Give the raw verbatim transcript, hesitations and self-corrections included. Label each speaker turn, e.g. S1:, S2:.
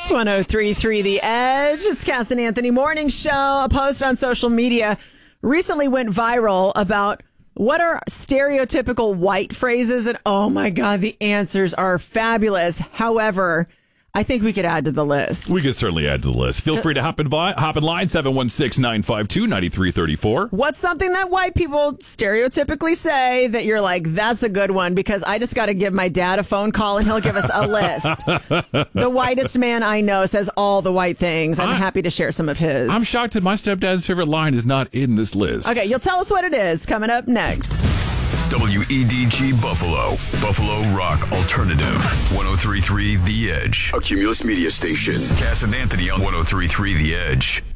S1: one oh three point three The Edge. It's Cass and Anthony Morning Show. A post on social media recently went viral about what are stereotypical white phrases. And oh my God, the answers are fabulous. However, I think we could add to the list.
S2: We could certainly add to the list. Feel free to hop in, vi- hop in line, seven one six, nine five two, nine three three four.
S1: What's something that white people stereotypically say that you're like, that's a good one? Because I just got to give my dad a phone call and he'll give us a list. The whitest man I know says all the white things. I'm I, happy to share some of his.
S2: I'm shocked that my stepdad's favorite line is not in this list.
S1: Okay, you'll tell us what it is coming up next.
S3: W E D G Buffalo, Buffalo Rock Alternative, one oh three point three The Edge, a Cumulus Media Station. Cass and Anthony on one oh three point three The Edge.